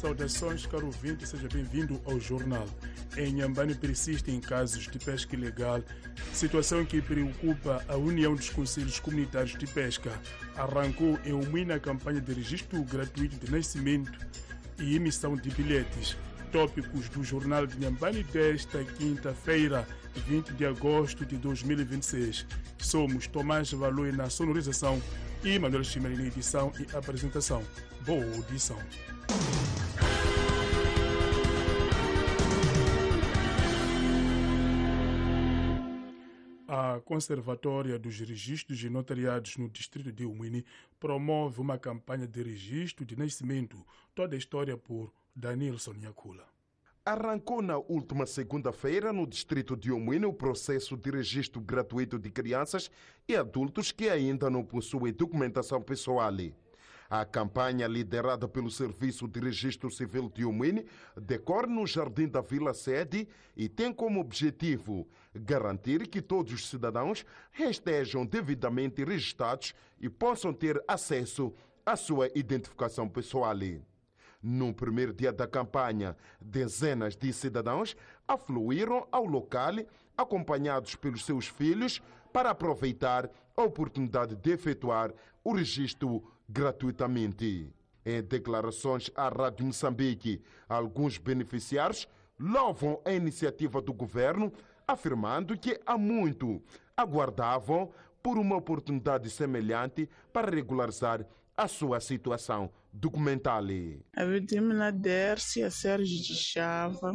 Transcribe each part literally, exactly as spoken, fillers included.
Saudações, caro ouvinte, seja bem-vindo ao jornal. Em Inhambane persistem casos de pesca ilegal, situação que preocupa a União dos Conselhos Comunitários de Pesca. Arrancou em Umuina a campanha de registro gratuito de nascimento e emissão de bilhetes. Tópicos do jornal de Inhambane desta quinta-feira, vinte de agosto de dois mil e vinte e seis. Somos Tomás Valoi na sonorização e Manuel Chimeri na edição e apresentação. Boa audição. A Conservatória dos Registros e Notariados no distrito de Umuini promove uma campanha de registro de nascimento. Toda a história por Danilson Nhakula. Arrancou na última segunda-feira no distrito de Umuini o processo de registro gratuito de crianças e adultos que ainda não possuem documentação pessoal. A campanha, liderada pelo Serviço de Registro Civil de Umuini, decorre no Jardim da Vila Sede e tem como objetivo garantir que todos os cidadãos estejam devidamente registrados e possam ter acesso à sua identificação pessoal. No primeiro dia da campanha, dezenas de cidadãos afluíram ao local, acompanhados pelos seus filhos, para aproveitar a oportunidade de efetuar o registro gratuitamente. Em declarações à Rádio Moçambique, alguns beneficiários louvam a iniciativa do governo, afirmando que há muito aguardavam por uma oportunidade semelhante para regularizar a sua situação documental. A vítima Dércia Sérgio de Chava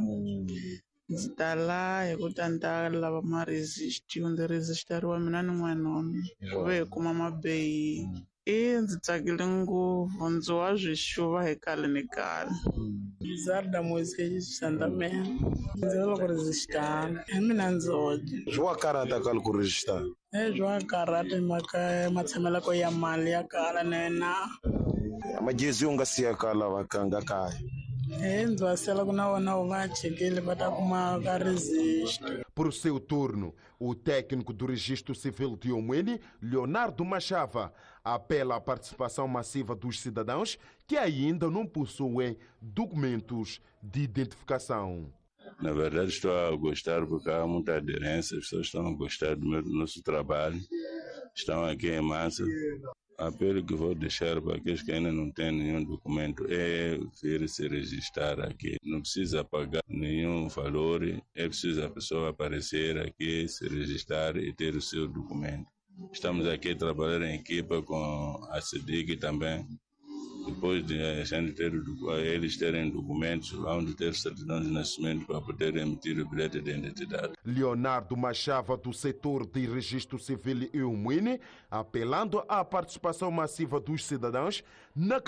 está lá, eu vou tentar lá para resistir, onde resistir o homem não é nome. Veio com uma bem. E nzitsakilengu vonzo wa zwishuva hekale ni kale bizarre da música de Santa Mé ndzi lo ku register e mina nzoje jwa karata ka ku register e jwa karata maka matshemelo ya mali ya kala nena amagezi unga siya kala vakanga kaya e ndzo asela kuna wona u va chekile va ta kuma ka register. Por seu turno, o técnico do Registro Civil de Umuini, Leonardo Machava, apela à participação massiva dos cidadãos que ainda não possuem documentos de identificação. Na verdade, estou a gostar porque há muita aderência, as pessoas estão a gostar do, meu, do nosso trabalho, estão aqui em massa. Apelo que vou deixar para aqueles que ainda não têm nenhum documento é vir se registrar aqui. Não precisa pagar nenhum valor, é preciso a pessoa aparecer aqui, se registrar e ter o seu documento. Estamos aqui a trabalhar em equipa com a C D I C também. Depois de a gente ter, eles terem documentos, vão ter certidão de nascimento para poder emitir o bilhete de identidade. Leonardo Machava, do setor de registro civil e Umuini, apelando à participação massiva dos cidadãos na